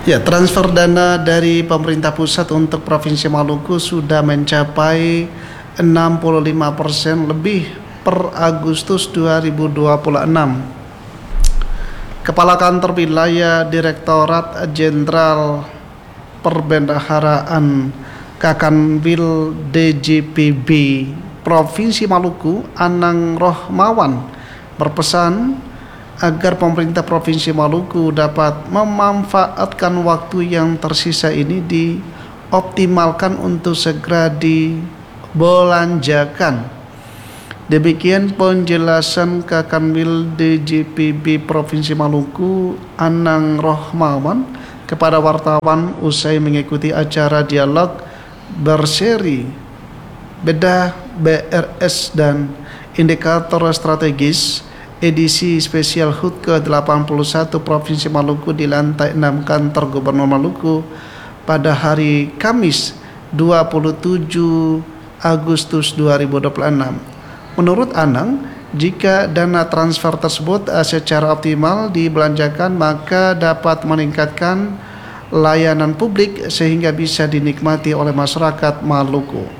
Ya, transfer dana dari pemerintah pusat untuk Provinsi Maluku sudah mencapai 65% lebih per Agustus 2026. Kepala Kantor Wilayah Direktorat Jenderal Perbendaharaan Kakanwil DJPB Provinsi Maluku, Anang Rohmawan, berpesan agar pemerintah Provinsi Maluku dapat memanfaatkan waktu yang tersisa ini dioptimalkan untuk segera dibelanjakan. Demikian penjelasan Kakanwil DJPB Provinsi Maluku, Anang Rohmawan, kepada wartawan usai mengikuti acara dialog berseri Bedah BRS dan Indikator Strategis edisi spesial HUT ke-81 Provinsi Maluku di lantai 6 kantor Gubernur Maluku pada hari Kamis 27 Agustus 2026. Menurut Anang, jika dana transfer tersebut secara optimal dibelanjakan, maka dapat meningkatkan layanan publik sehingga bisa dinikmati oleh masyarakat Maluku.